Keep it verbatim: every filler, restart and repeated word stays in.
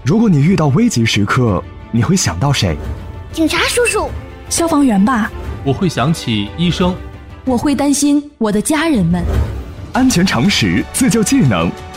如果你遇到危急时刻，你会想到谁？ 警察叔叔。 消防员吧。 我会想起医生。 我会担心我的家人们。 安全常识，自救技能，